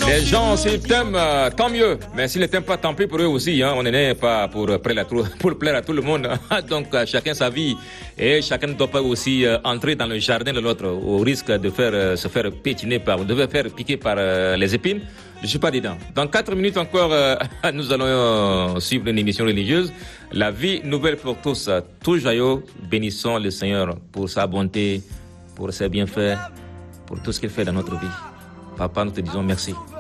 Les gens, s'ils t'aiment, tant mieux. Mais s'ils ne t'aiment pas, tant pis pour eux aussi. Hein. On n'est pas pour plaire à tout le monde. Donc, chacun sa vie. Et chacun ne doit pas aussi entrer dans le jardin de l'autre au risque de se faire piétiner de faire piquer par les épines. Je ne suis pas dedans. Dans 4 minutes encore, nous allons suivre une émission religieuse. La vie nouvelle pour tous. Tout joyeux, bénissons le Seigneur pour sa bonté, pour ses bienfaits, pour tout ce qu'il fait dans notre vie. Papa, nous te disons merci.